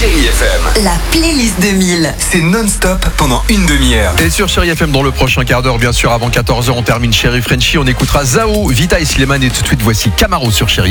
Chérie FM. La playlist 2000. C'est non-stop pendant une demi-heure. Et sur Chérie FM, dans le prochain quart d'heure, bien sûr, avant 14h, on termine Chérie Frenchy. On écoutera Zao, Vita et Slimane. Et tout de suite, voici Camaro sur Chérie.